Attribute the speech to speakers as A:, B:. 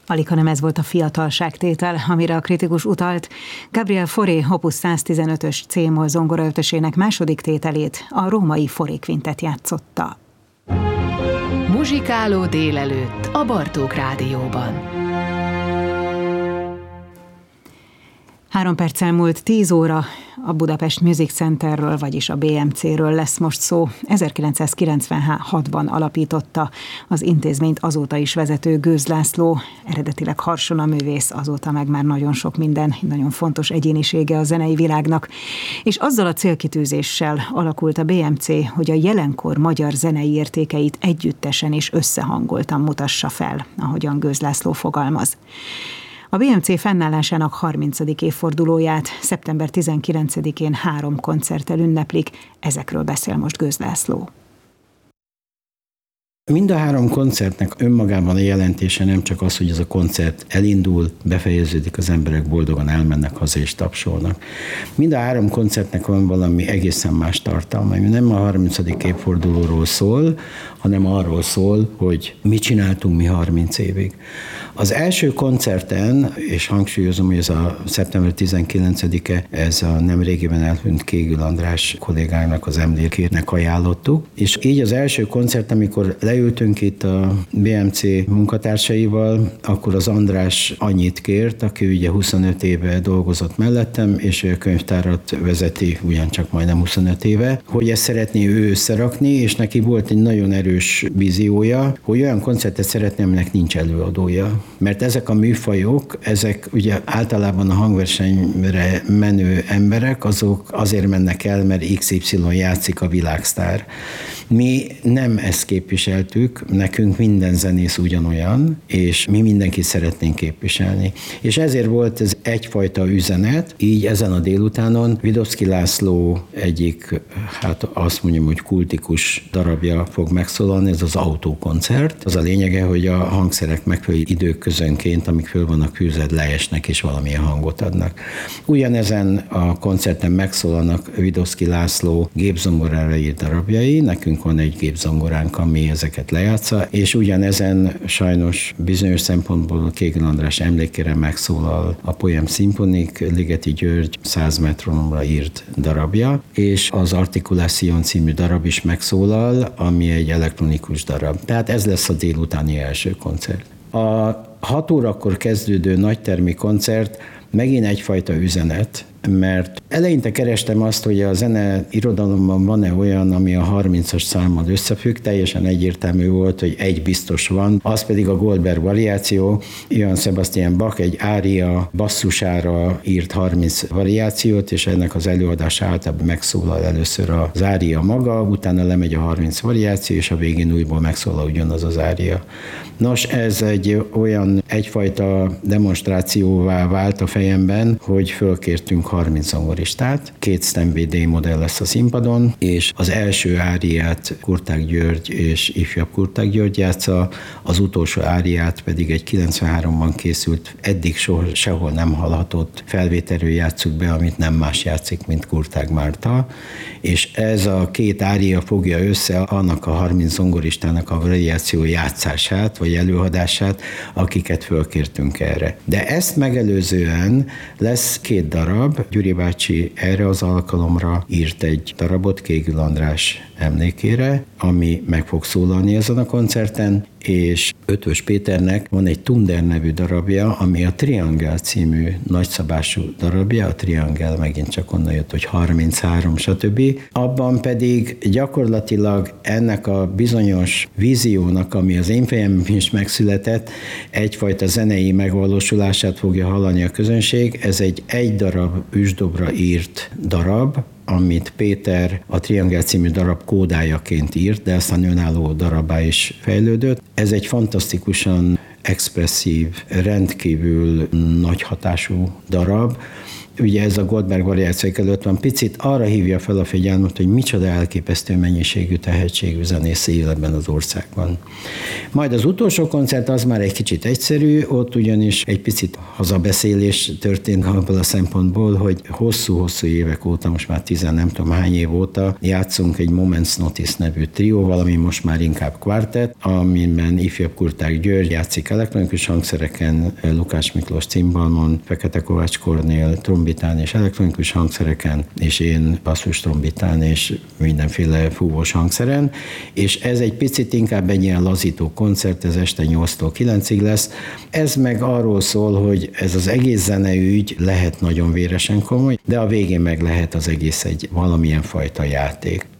A: Alighanem ez volt a fiatalságtétel, amire a kritikus utalt. Gabriel Fauré Opus 115-ös C-moll zongoraötösének második tételét a római Fauré Quintet játszotta.
B: Muzsikáló délelőtt a Bartók Rádióban.
A: 3 perccel múlt 10 óra, a Budapest Music Centerről, vagyis a BMC-ről lesz most szó. 1996-ban alapította az intézményt azóta is vezető Gőz László, eredetileg harsonaművész, azóta meg már nagyon sok minden, nagyon fontos egyénisége a zenei világnak. És azzal a célkitűzéssel alakult a BMC, hogy a jelenkor magyar zenei értékeit együttesen és összehangoltan mutassa fel, ahogyan Gőz László fogalmaz. A BMC fennállásának 30. évfordulóját szeptember 19-én 3 koncerttel ünneplik, ezekről beszél most Gőz László.
C: Mind a 3 koncertnek önmagában a jelentése nem csak az, hogy ez a koncert elindul, befejeződik, az emberek boldogan elmennek haza és tapsolnak. Mind a 3 koncertnek van valami egészen más tartalma, ami nem a 30. évfordulóról szól, hanem arról szól, hogy mit csináltunk mi 30 évig. Az első koncerten, és hangsúlyozom, hogy ez a szeptember 19-e, ez a nemrégiben elhunyt Kégül András kollégának az emlékének ajánlottuk, és így az első koncert, amikor leültünk itt a BMC munkatársaival, akkor az András annyit kért, aki ugye 25 éve dolgozott mellettem, és ő a könyvtárat vezeti ugyancsak majdnem 25 éve, hogy ezt szeretné ő összerakni, és neki volt egy nagyon erős víziója, hogy olyan koncertet szeretne, aminek nincs előadója. Mert ezek a műfajok, ezek ugye általában a hangversenyre menő emberek, azok azért mennek el, mert XY játszik a világsztár. Mi nem ezt képviseltük, nekünk minden zenész ugyanolyan, és mi mindenkit szeretnénk képviselni. És ezért volt ez egyfajta üzenet, így ezen a délutánon Vidovszky László egyik, hát azt mondjam, hogy kultikus darabja fog megszólalni, ez az autókoncert. Az a lényege, hogy a hangszerek megfelelő időközönként, amik föl vannak fűzve, leesnek és valamilyen hangot adnak. Ugyanezen a koncerten megszólalnak Vidovszky László gépzongorára írt darabjai, nekünk van egy gépzongoránk, ami ezeket lejátsza, és ugyanezen sajnos bizonyos szempontból Kégül András emlékére megszólal a Poem Symphonic, Ligeti György 100 metronomra írt darabja, és az Articulation című darab is megszólal, ami egy elektronikus darab. Tehát ez lesz a délutáni első koncert. A 6 órakor kezdődő nagytermi koncert megint egyfajta üzenet, mert eleinte kerestem azt, hogy a zene irodalomban van-e olyan, ami a 30-as számmal összefügg, teljesen egyértelmű volt, hogy egy biztos van, az pedig a Goldberg variáció. Johann Sebastian Bach egy ária basszusára írt 30 variációt, és ennek az előadása általában megszólal először az ária maga, utána lemegy a 30 variáció, és a végén újból megszólal ugyanaz az ária. Nos, ez egy olyan egyfajta demonstrációvá vált a fejemben, hogy fölkértünk 30 zongoristát, 2 Stanway D modell lesz a színpadon, és az első áriát Kurták György és ifjabb Kurták György játsza, az utolsó áriát pedig egy 93-ban készült, eddig sehol nem hallhatott felvételről játsszuk be, amit nem más játszik, mint Kurták Márta, és ez a 2 ária fogja össze annak a 30 zongoristának a variáció játszását, vagy előadását, akiket fölkértünk erre. De ezt megelőzően lesz 2 darab, Gyuri bácsi erre az alkalomra írt egy darabot Kégül András emlékére, ami meg fog szólalni ezen a koncerten, és Ötvös Péternek van egy Thunder nevű darabja, ami a Triangel című nagyszabású darabja, a Triangel megint csak onnan jött, hogy 33, stb. Abban pedig gyakorlatilag ennek a bizonyos víziónak, ami az én fejemben is megszületett, egyfajta zenei megvalósulását fogja hallani a közönség. Ez egy darab üsdobra írt darab, amit Péter a Triangel című darab kódájaként írt, de aztán önálló darabbá is fejlődött. Ez egy fantasztikusan expresszív, rendkívül nagy hatású darab, ugye ez a Goldberg variációk előtt van, picit arra hívja fel a figyelmet, hogy micsoda elképesztő mennyiségű tehetségű zenész él ebben az országban. Majd az utolsó koncert az már egy kicsit egyszerű, ott ugyanis egy picit hazabeszélés történt abból a szempontból, hogy hosszú-hosszú évek óta, most már 10 nem tudom hány év óta játszunk egy Moments Notice nevű trióval, ami most már inkább kvartett, amiben ifjabb Kurták György játszik elektronikus hangszereken, Lukács Miklós cimbalmon, Fekete Kovács Kornél trombitán és elektronikus hangszereken, és én basszus trombitán és mindenféle fúvós hangszeren, és ez egy picit inkább egy ilyen lazító koncert, ez este 8-tól 9-ig lesz. Ez meg arról szól, hogy ez az egész zeneügy lehet nagyon véresen komoly, de a végén meg lehet az egész egy valamilyen fajta játék.